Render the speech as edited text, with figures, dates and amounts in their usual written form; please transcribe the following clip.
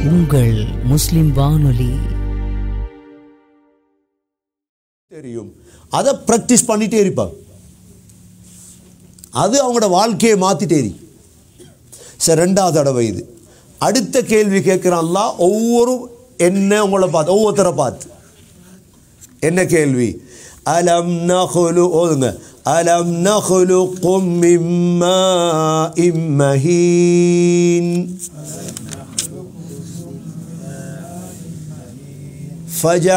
உங்கள் முஸ்லிம் வானொலி. தெரியும், அதை ப்ராக்டிஸ் பண்ணிட்டே இருப்பாங்க. அது அவங்களோட வாழ்க்கையை மாற்றிட்டே இருக்கு. சரி, ரெண்டாவது தடவை இது. அடுத்த கேள்வி கேட்குறான் அல்லாஹ். ஒவ்வொரு என்ன உங்களை பார்த்து, ஒவ்வொருத்தரை பார்த்து என்ன கேள்வி? அலம் நஹ்லு, ஓதுங்க, அலம் நஹ்லுக்கும் மின் மாஇம் மஹீன் ஃபஜ